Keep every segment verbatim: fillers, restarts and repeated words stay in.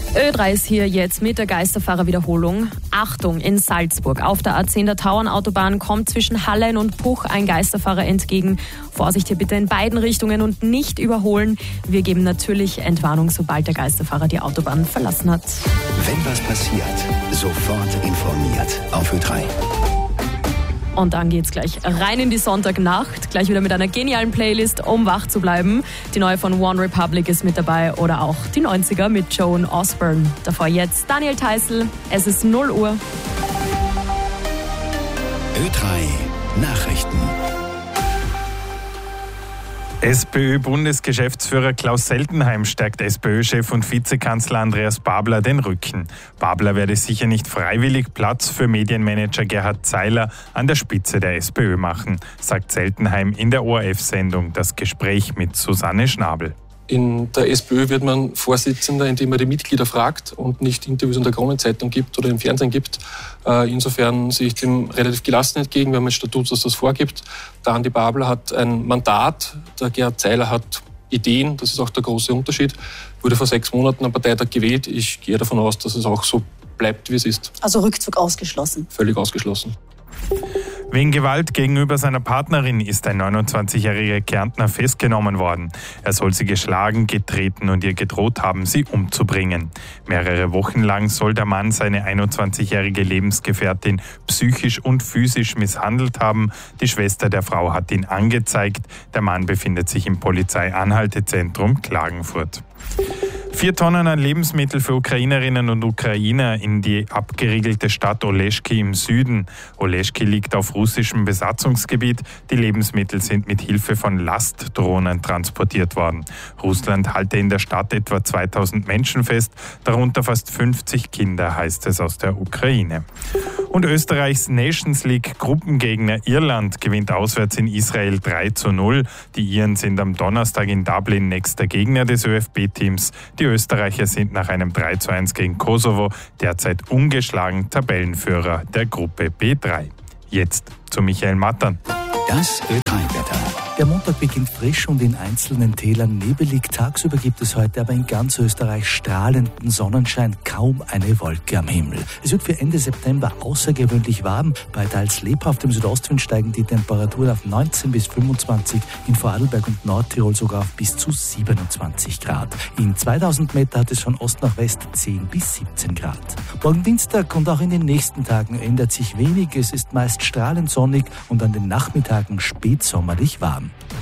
Ö drei ist hier jetzt mit der Geisterfahrer-Wiederholung. Achtung, in Salzburg auf der A zehn der Tauernautobahn kommt zwischen Hallein und Puch ein Geisterfahrer entgegen. Vorsicht hier bitte in beiden Richtungen und nicht überholen. Wir geben natürlich Entwarnung, sobald der Geisterfahrer die Autobahn verlassen hat. Wenn was passiert, sofort informiert auf Ö drei. Und dann geht's gleich rein in die Sonntagnacht. Gleich wieder mit einer genialen Playlist, um wach zu bleiben. Die neue von One Republic ist mit dabei oder auch die neunziger mit Joan Osborne. Davor jetzt Daniel Theißl. Es ist null Uhr. Ö drei Nachrichten. SPÖ-Bundesgeschäftsführer Klaus Seltenheim stärkt SPÖ-Chef und Vizekanzler Andreas Babler den Rücken. Babler werde sicher nicht freiwillig Platz für Medienmanager Gerhard Zeiler an der Spitze der SPÖ machen, sagt Seltenheim in der O R F-Sendung Das Gespräch mit Susanne Schnabel. In der SPÖ wird man Vorsitzender, indem man die Mitglieder fragt und nicht Interviews in der Kronenzeitung gibt oder im Fernsehen gibt. Insofern sehe ich dem relativ gelassen entgegen, wenn man ein Statut, das das vorgibt. Der Andi Babler hat ein Mandat, der Gerhard Zeiler hat Ideen, das ist auch der große Unterschied. Wurde vor sechs Monaten am Parteitag gewählt. Ich gehe davon aus, dass es auch so bleibt, wie es ist. Also Rückzug ausgeschlossen? Völlig ausgeschlossen. Wegen Gewalt gegenüber seiner Partnerin ist ein neunundzwanzigjähriger Kärntner festgenommen worden. Er soll sie geschlagen, getreten und ihr gedroht haben, sie umzubringen. Mehrere Wochen lang soll der Mann seine einundzwanzigjährige Lebensgefährtin psychisch und physisch misshandelt haben. Die Schwester der Frau hat ihn angezeigt. Der Mann befindet sich im Polizeianhaltezentrum Klagenfurt. Vier Tonnen an Lebensmittel für Ukrainerinnen und Ukrainer in die abgeriegelte Stadt Oleschki im Süden. Oleschki liegt auf russischem Besatzungsgebiet. Die Lebensmittel sind mit Hilfe von Lastdrohnen transportiert worden. Russland halte in der Stadt etwa zweitausend Menschen fest, darunter fast fünfzig Kinder, heißt es aus der Ukraine. Und Österreichs Nations League Gruppengegner Irland gewinnt auswärts in Israel drei zu null. Die Iren sind am Donnerstag in Dublin nächster Gegner des ÖFB-Teams. Die Österreicher sind nach einem drei zu eins gegen Kosovo derzeit ungeschlagen Tabellenführer der Gruppe B drei. Jetzt zu Michael Mattern. Das Ö drei Wetter. Der Montag beginnt frisch und in einzelnen Tälern nebelig. Tagsüber gibt es heute aber in ganz Österreich strahlenden Sonnenschein, kaum eine Wolke am Himmel. Es wird für Ende September außergewöhnlich warm. Bei teils lebhaftem Südostwind steigen die Temperaturen auf neunzehn bis fünfundzwanzig, in Vorarlberg und Nordtirol sogar auf bis zu siebenundzwanzig Grad. In zweitausend Meter hat es von Ost nach West zehn bis siebzehn Grad. Morgen Dienstag und auch in den nächsten Tagen ändert sich wenig. Es ist meist strahlend sonnig und an den Nachmittagen spätsommerlich warm.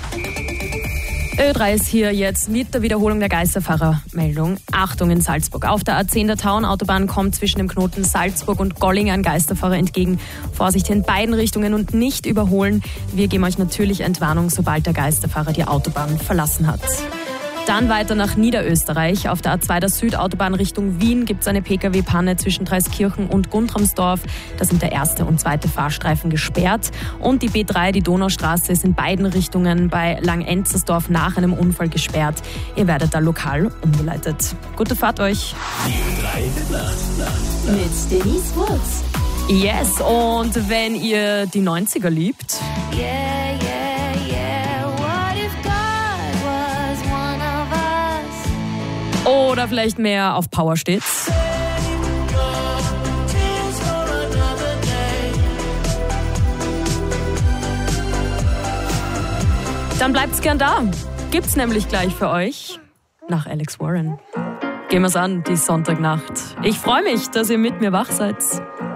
Ö drei ist hier jetzt mit der Wiederholung der Geisterfahrermeldung. Achtung in Salzburg. Auf der A zehn der Tauernautobahn kommt zwischen dem Knoten Salzburg und Golling ein Geisterfahrer entgegen. Vorsicht in beiden Richtungen und nicht überholen. Wir geben euch natürlich Entwarnung, sobald der Geisterfahrer die Autobahn verlassen hat. Dann weiter nach Niederösterreich. Auf der A zwei der Südautobahn Richtung Wien gibt es eine Pkw-Panne zwischen Dreiskirchen und Guntramsdorf. Da sind der erste und zweite Fahrstreifen gesperrt. Und die B drei, die Donaustraße, ist in beiden Richtungen bei Langenzersdorf nach einem Unfall gesperrt. Ihr werdet da lokal umgeleitet. Gute Fahrt euch. Mit Denise Woods. Yes, und wenn ihr die neunziger liebt... Yeah, yeah, yeah. What if God was one of us? Oder vielleicht mehr auf Power steht. Dann bleibt's gern da. Gibt's nämlich gleich für euch nach Alex Warren. Gehen wir's an, die Sonntagnacht. Ich freue mich, dass ihr mit mir wach seid.